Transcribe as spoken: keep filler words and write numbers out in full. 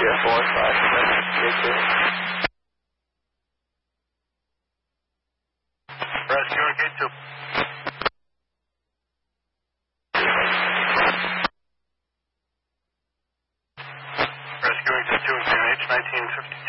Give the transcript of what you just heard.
Sierra four five seven eight two. Rescue gate two. Rescuing to two G H nineteen fifty.